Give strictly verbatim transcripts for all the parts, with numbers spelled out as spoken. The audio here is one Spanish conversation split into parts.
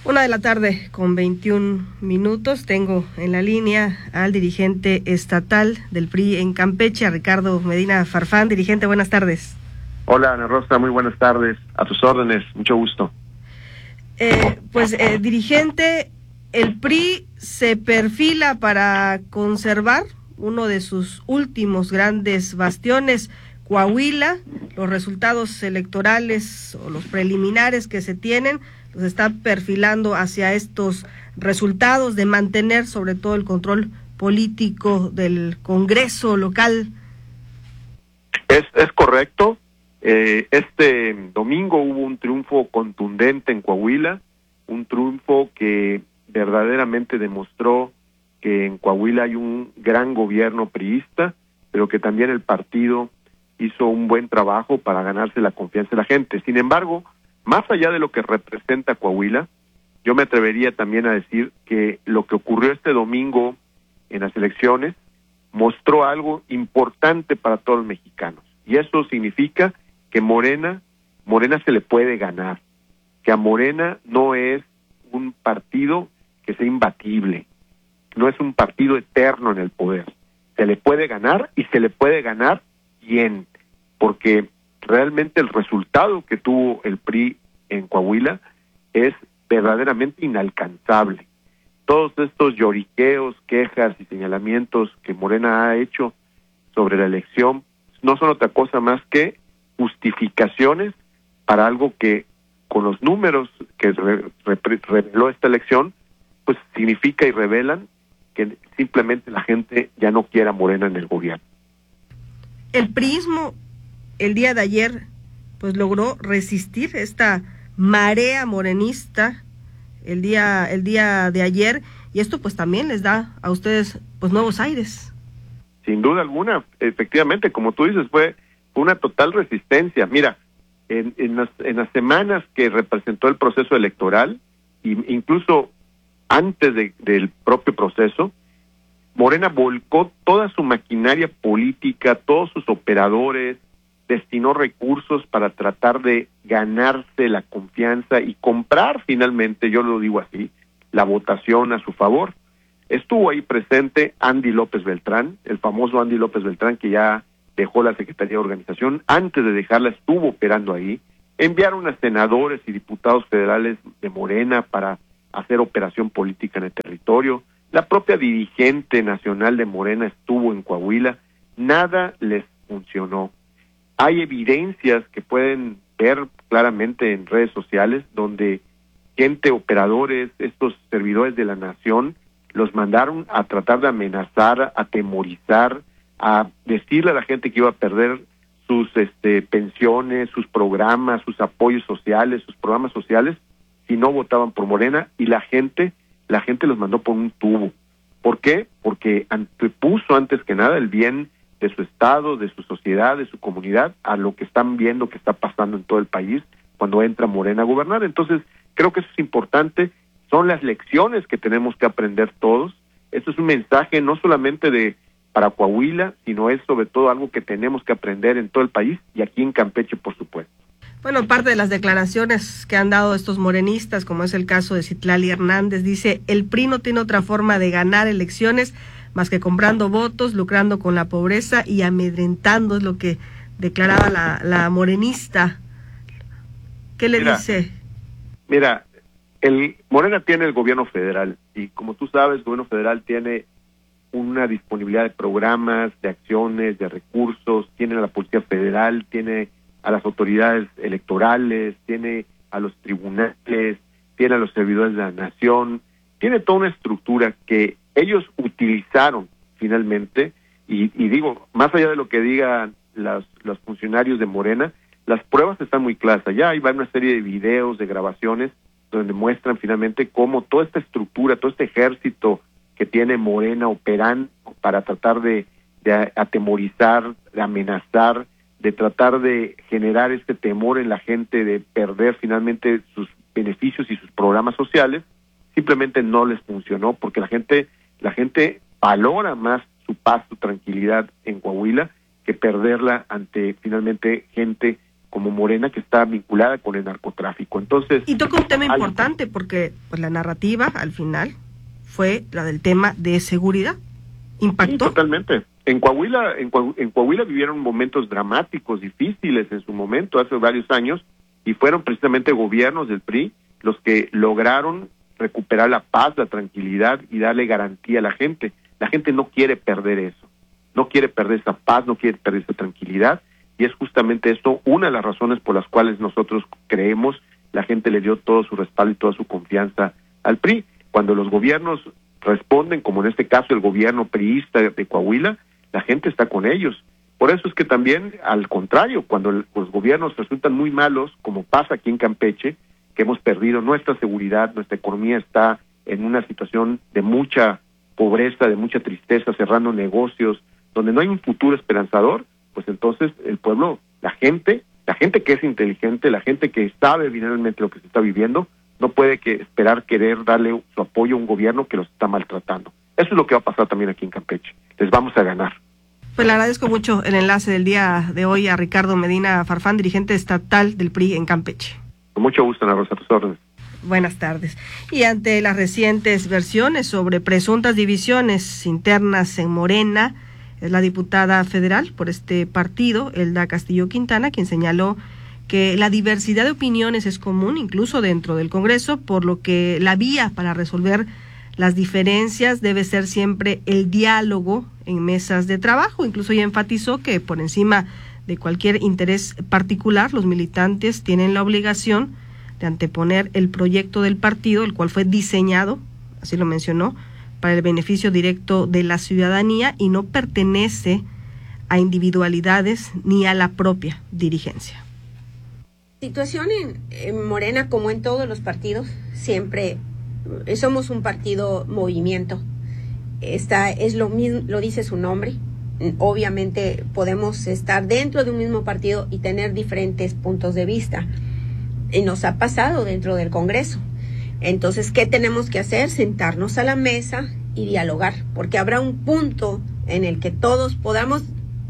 Una de la tarde con veintiún minutos. Tengo en la línea al dirigente estatal del P R I en Campeche, a Ricardo Medina Farfán. Dirigente, buenas tardes. Hola, Ana Rosa, muy buenas tardes. A tus órdenes, mucho gusto. Eh, pues, eh, dirigente, el P R I se perfila para conservar uno de sus últimos grandes bastiones, Coahuila. Los resultados electorales o los preliminares que se tienen los está perfilando hacia estos resultados de mantener sobre todo el control político del Congreso local. Es, es correcto. Eh, este domingo hubo un triunfo contundente en Coahuila, un triunfo que verdaderamente demostró que en Coahuila hay un gran gobierno priista, pero que también el partido hizo un buen trabajo para ganarse la confianza de la gente. Sin embargo, más allá de lo que representa Coahuila, yo me atrevería también a decir que lo que ocurrió este domingo en las elecciones mostró algo importante para todos los mexicanos. Y eso significa que Morena, Morena se le puede ganar, que a Morena no es un partido que sea imbatible, no es un partido eterno en el poder. Se le puede ganar y se le puede ganar bien, porque realmente el resultado que tuvo el P R I en Coahuila es verdaderamente inalcanzable. Todos estos lloriqueos, quejas y señalamientos que Morena ha hecho sobre la elección no son otra cosa más que justificaciones para algo que con los números que re, re, reveló esta elección, pues significa y revelan que simplemente la gente ya no quiere a Morena en el gobierno. El priismo el día de ayer pues logró resistir esta marea morenista el día el día de ayer, y esto pues también les da a ustedes pues nuevos aires. Sin duda alguna, efectivamente, como tú dices, fue una total resistencia. Mira, en, en, las, en las semanas que representó el proceso electoral, e incluso antes de, del propio proceso, Morena volcó toda su maquinaria política, todos sus operadores, destinó recursos para tratar de ganarse la confianza y comprar finalmente, yo lo digo así, la votación a su favor. Estuvo ahí presente Andy López Beltrán, el famoso Andy López Beltrán, que ya dejó la Secretaría de Organización. Antes de dejarla estuvo operando ahí. Enviaron a senadores y diputados federales de Morena para hacer operación política en el territorio. La propia dirigente nacional de Morena estuvo en Coahuila. Nada les funcionó. Hay evidencias que pueden ver claramente en redes sociales donde gente, operadores, estos servidores de la nación, los mandaron a tratar de amenazar, a atemorizar, a decirle a la gente que iba a perder sus este, pensiones, sus programas, sus apoyos sociales, sus programas sociales, si no votaban por Morena, y la gente, la gente los mandó por un tubo. ¿Por qué? Porque antepuso antes que nada el bien de su estado, de su sociedad, de su comunidad, a lo que están viendo que está pasando en todo el país cuando entra Morena a gobernar. Entonces, creo que eso es importante, son las lecciones que tenemos que aprender todos. Esto es un mensaje no solamente de para Coahuila, sino es sobre todo algo que tenemos que aprender en todo el país y aquí en Campeche, por supuesto. Bueno, parte de las declaraciones que han dado estos morenistas, como es el caso de Citlali Hernández, dice: el P R I no tiene otra forma de ganar elecciones más que comprando votos, lucrando con la pobreza y amedrentando, es lo que declaraba la, la morenista. ¿Qué le mira, dice? Mira, el Morena tiene el gobierno federal y como tú sabes, el gobierno federal tiene una disponibilidad de programas, de acciones, de recursos, tiene a la Policía Federal, tiene a las autoridades electorales, tiene a los tribunales, tiene a los servidores de la nación, tiene toda una estructura que ellos utilizaron finalmente, y, y digo, más allá de lo que digan las, los funcionarios de Morena, las pruebas están muy claras. Allá hay una serie de videos, de grabaciones, donde muestran finalmente cómo toda esta estructura, todo este ejército que tiene Morena operando para tratar de, de atemorizar, de amenazar, de tratar de generar este temor en la gente de perder finalmente sus beneficios y sus programas sociales, simplemente no les funcionó, porque la gente la gente valora más su paz, su tranquilidad en Coahuila, que perderla ante finalmente gente como Morena, que está vinculada con el narcotráfico. Entonces, y toca un tema algo, importante, porque pues la narrativa al final fue la del tema de seguridad. ¿Impactó? Sí, totalmente. En Coahuila, en, Coahuila, en Coahuila vivieron momentos dramáticos, difíciles en su momento, hace varios años, y fueron precisamente gobiernos del P R I los que lograron recuperar la paz, la tranquilidad y darle garantía a la gente. La gente no quiere perder eso, no quiere perder esa paz, no quiere perder esa tranquilidad, y es justamente esto una de las razones por las cuales nosotros creemos la gente le dio todo su respaldo y toda su confianza al P R I. Cuando los gobiernos responden, como en este caso el gobierno priista de Coahuila, la gente está con ellos. Por eso es que también, al contrario, cuando el, los gobiernos resultan muy malos, como pasa aquí en Campeche, que hemos perdido nuestra seguridad, nuestra economía está en una situación de mucha pobreza, de mucha tristeza, cerrando negocios, donde no hay un futuro esperanzador, pues entonces el pueblo, la gente, la gente que es inteligente, la gente que sabe finalmente lo que se está viviendo, no puede que esperar querer darle su apoyo a un gobierno que los está maltratando. Eso es lo que va a pasar también aquí en Campeche. Les vamos a ganar. Pues le agradezco mucho el enlace del día de hoy a Ricardo Medina Farfán, dirigente estatal del P R I en Campeche. Con mucho gusto, Ana Rosa, a tus órdenes. Buenas tardes. Y ante las recientes versiones sobre presuntas divisiones internas en Morena, es la diputada federal por este partido, Elda Castillo Quintana, quien señaló que la diversidad de opiniones es común, incluso dentro del Congreso, por lo que la vía para resolver las diferencias debe ser siempre el diálogo en mesas de trabajo. Incluso ella enfatizó que por encima de cualquier interés particular, los militantes tienen la obligación de anteponer el proyecto del partido, el cual fue diseñado, así lo mencionó, para el beneficio directo de la ciudadanía y no pertenece a individualidades ni a la propia dirigencia. Situación en, en Morena, como en todos los partidos, siempre somos un partido movimiento. Esta es lo mismo, lo dice su nombre. Obviamente podemos estar dentro de un mismo partido y tener diferentes puntos de vista. Y nos ha pasado dentro del Congreso. Entonces, ¿qué tenemos que hacer? Sentarnos a la mesa y dialogar, porque habrá un punto en el que todos podamos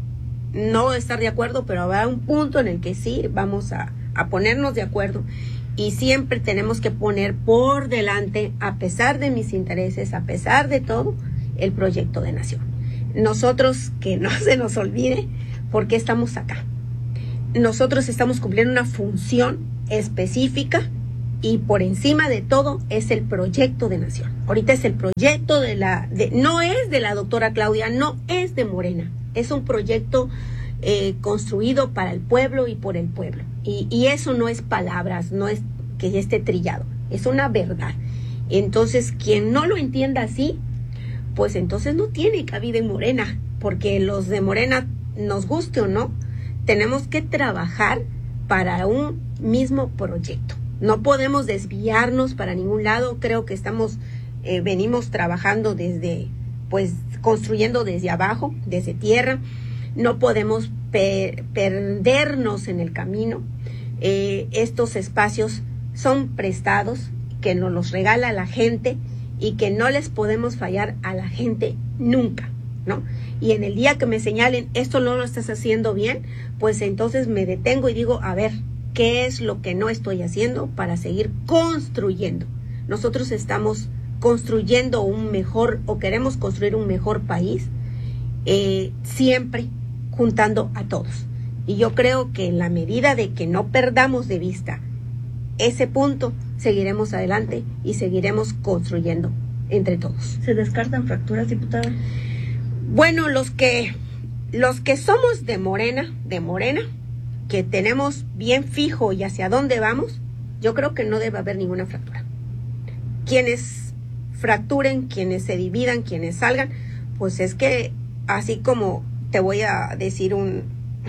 no estar de acuerdo, pero habrá un punto en el que sí vamos a, a ponernos de acuerdo. Y siempre tenemos que poner por delante, a pesar de mis intereses, a pesar de todo, el proyecto de nación. Nosotros, que no se nos olvide, ¿por qué estamos acá? Nosotros estamos cumpliendo una función específica y por encima de todo es el proyecto de nación. Ahorita es el proyecto de la, de, no es de la doctora Claudia, no es de Morena, es un proyecto eh, construido para el pueblo y por el pueblo. Y, y eso no es palabras, no es que ya esté trillado, es una verdad. Entonces, quien no lo entienda así, pues entonces no tiene cabida en Morena, porque los de Morena, nos guste o no, tenemos que trabajar para un mismo proyecto. No podemos desviarnos para ningún lado. Creo que estamos, eh, venimos trabajando desde, pues, construyendo desde abajo, desde tierra. No podemos per- perdernos en el camino. Eh, estos espacios son prestados, que nos los regala la gente y que no les podemos fallar a la gente nunca, ¿no? Y en el día que me señalen, esto no lo estás haciendo bien, pues entonces me detengo y digo, a ver, ¿qué es lo que no estoy haciendo para seguir construyendo? Nosotros estamos construyendo un mejor, o queremos construir un mejor país, eh, siempre juntando a todos. Y yo creo que en la medida de que no perdamos de vista ese punto, seguiremos adelante y seguiremos construyendo entre todos. ¿Se descartan fracturas, diputada? Bueno, los que, los que somos de Morena, de Morena, que tenemos bien fijo y hacia dónde vamos, yo creo que no debe haber ninguna fractura. Quienes fracturen, quienes se dividan, quienes salgan, pues es que así como te voy a decir un,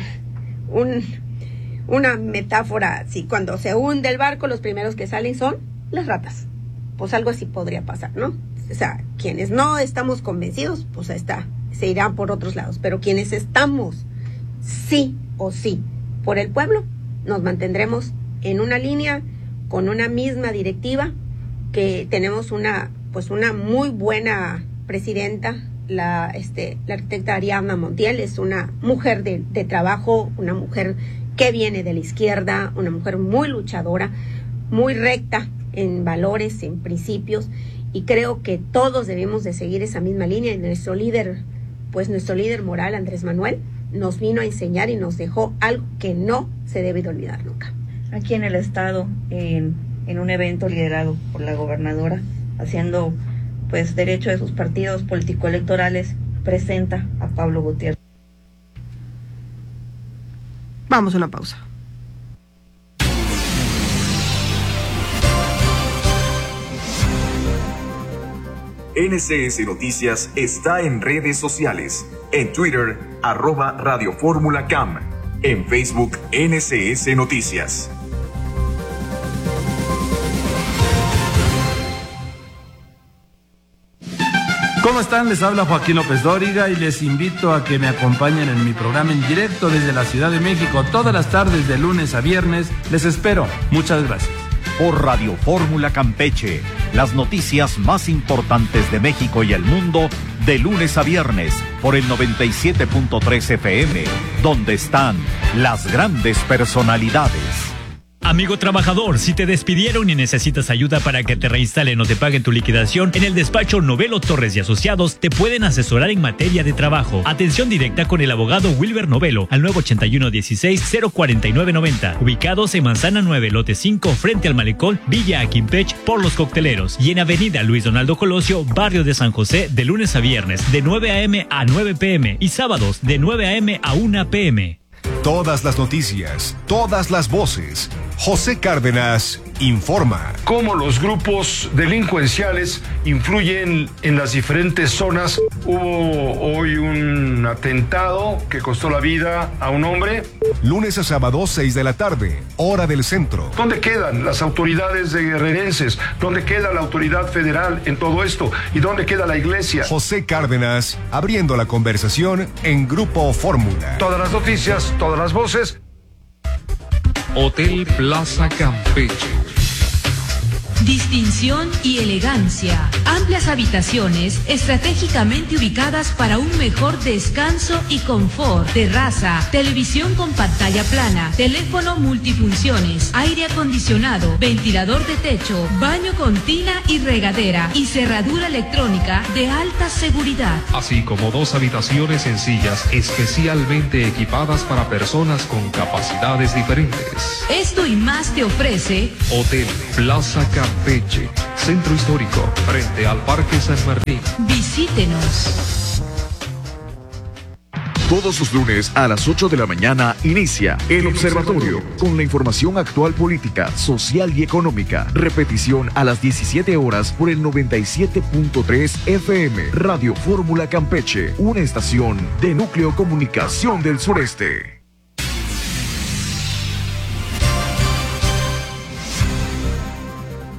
un una metáfora, si cuando se hunde el barco, los primeros que salen son las ratas. Pues algo así podría pasar, ¿no? O sea, quienes no estamos convencidos, pues ahí está, se irán por otros lados. Pero quienes estamos, sí o sí, por el pueblo, nos mantendremos en una línea, con una misma directiva, que tenemos una, pues una muy buena presidenta, la, este, la arquitecta Ariadna Montiel, es una mujer de, de trabajo, una mujer que viene de la izquierda, una mujer muy luchadora, muy recta en valores, en principios, y creo que todos debemos de seguir esa misma línea. Y nuestro líder, pues nuestro líder moral, Andrés Manuel, nos vino a enseñar y nos dejó algo que no se debe de olvidar nunca. Aquí en el estado, en, en un evento liderado por la gobernadora, haciendo pues derecho de sus partidos político-electorales, presenta a Pablo Gutiérrez. Vamos a una pausa. N C S Noticias está en redes sociales. En Twitter, arroba Radio Fórmula Cam. En Facebook, N C S Noticias. ¿Cómo están? Les habla Joaquín López Dóriga y les invito a que me acompañen en mi programa en directo desde la Ciudad de México todas las tardes de lunes a viernes. Les espero. Muchas gracias. Por Radio Fórmula Campeche, las noticias más importantes de México y el mundo, de lunes a viernes, por el noventa y siete punto tres F M, donde están las grandes personalidades. Amigo trabajador, si te despidieron y necesitas ayuda para que te reinstalen o te paguen tu liquidación, en el despacho Novelo Torres y Asociados te pueden asesorar en materia de trabajo. Atención directa con el abogado Wilber Novelo al nueve ochenta y uno dieciséis cero cuarenta y nueve noventa, ubicados en Manzana nueve, lote cinco, frente al Malecón, Villa Aquimpech, por Los Cocteleros, y en Avenida Luis Donaldo Colosio, barrio de San José, de lunes a viernes, de nueve a eme a nueve pe eme y sábados de nueve a eme a una pe eme. Todas las noticias, todas las voces. José Cárdenas informa. Cómo los grupos delincuenciales influyen en las diferentes zonas. Hubo hoy un atentado que costó la vida a un hombre. Lunes a sábado, seis de la tarde, hora del centro. ¿Dónde quedan las autoridades de guerrerenses? ¿Dónde queda la autoridad federal en todo esto? ¿Y dónde queda la iglesia? José Cárdenas, abriendo la conversación en Grupo Fórmula. Todas las noticias, todas las voces. Hotel Plaza Campeche. Distinción y elegancia. Amplias habitaciones estratégicamente ubicadas para un mejor descanso y confort. Terraza, televisión con pantalla plana, teléfono multifunciones, aire acondicionado, ventilador de techo, baño con tina y regadera y cerradura electrónica de alta seguridad. Así como dos habitaciones sencillas especialmente equipadas para personas con capacidades diferentes. Esto y más te ofrece Hotel Plaza Campeche. Campeche, Centro Histórico, frente al Parque San Martín. Visítenos. Todos los lunes a las ocho de la mañana inicia El Observatorio, con la información actual política, social y económica. Repetición a las diecisiete horas por el noventa y siete punto tres F M. Radio Fórmula Campeche, una estación de Núcleo Comunicación del Sureste.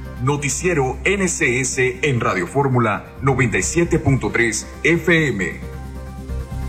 Noticiero N C S en Radio Fórmula noventa y siete punto tres F M.